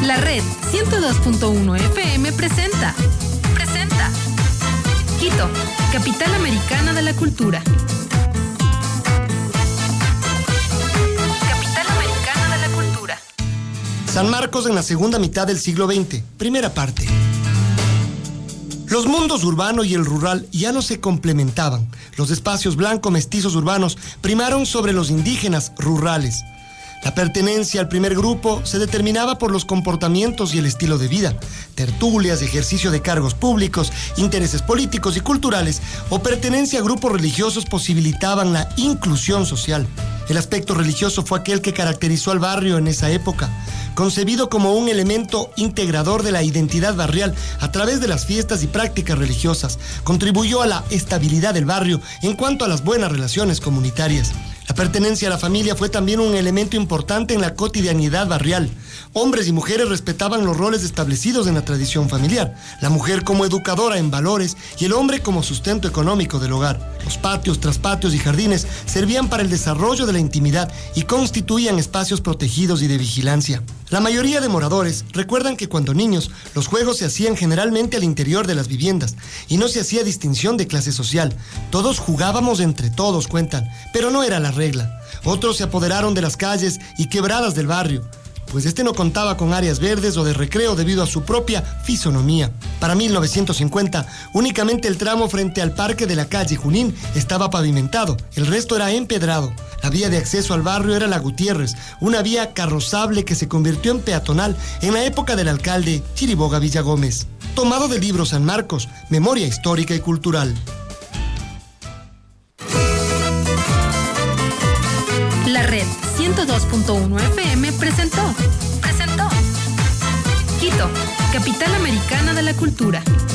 La red 102.1 FM presenta Quito, capital americana de la cultura. Capital americana de la cultura. San Marcos en la segunda mitad del siglo XX, primera parte. Los mundos urbano y el rural ya no se complementaban. Los espacios blanco-mestizos urbanos primaron sobre los indígenas rurales. La pertenencia al primer grupo se determinaba por los comportamientos y el estilo de vida, tertulias, ejercicio de cargos públicos, intereses políticos y culturales o pertenencia a grupos religiosos posibilitaban la inclusión social. El aspecto religioso fue aquel que caracterizó al barrio en esa época, concebido como un elemento integrador de la identidad barrial a través de las fiestas y prácticas religiosas. Contribuyó a la estabilidad del barrio en cuanto a las buenas relaciones comunitarias. La pertenencia a la familia fue también un elemento importante en la cotidianidad barrial. Hombres y mujeres respetaban los roles establecidos en la tradición familiar, la mujer como educadora en valores y el hombre como sustento económico del hogar. Los patios, traspatios y jardines servían para el desarrollo de la intimidad y constituían espacios protegidos y de vigilancia. La mayoría de moradores recuerdan que cuando niños los juegos se hacían generalmente al interior de las viviendas y no se hacía distinción de clase social. Todos jugábamos entre todos, cuentan, pero no era la regla. Otros se apoderaron de las calles y quebradas del barrio, pues este no contaba con áreas verdes o de recreo debido a su propia fisonomía. Para 1950, únicamente el tramo frente al parque de la calle Junín estaba pavimentado, el resto era empedrado. La vía de acceso al barrio era la Gutiérrez, una vía carrozable que se convirtió en peatonal en la época del alcalde Chiriboga Villagómez. Tomado del libro San Marcos, Memoria Histórica y Cultural. La red 102.1 FM presentó Quito, capital americana de la cultura.